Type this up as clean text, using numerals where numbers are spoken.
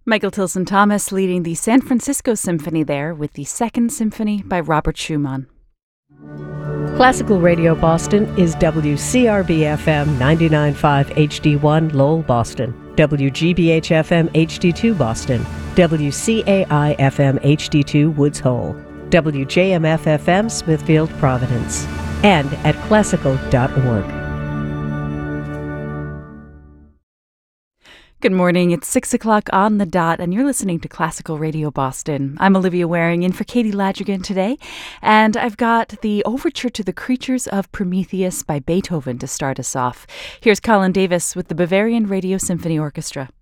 Michael Tilson Thomas leading the San Francisco Symphony there with the Second Symphony by Robert Schumann. Classical Radio Boston is WCRB-FM 99.5 HD1 Lowell, Boston, WGBH-FM HD2 Boston, WCAI-FM HD2 Woods Hole, WJMF-FM Smithfield, Providence, and at classical.org. Good morning. It's 6 o'clock on the dot, and you're listening to Classical Radio Boston. I'm Olivia Waring in for Katie Ladrigan today, and I've got the Overture to the Creatures of Prometheus by Beethoven to start us off. Here's Colin Davis with the Bavarian Radio Symphony Orchestra.